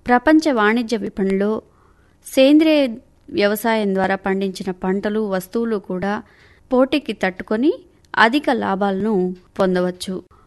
ప్రపంచ వాణిజ్య విపణిలో సేంద్రియ వ్యవసాయం ద్వారా పండించిన పంటలు, వస్తువులు కూడా పోటీకి తట్టుకొని అధిక లాభాలను పొందవచ్చు.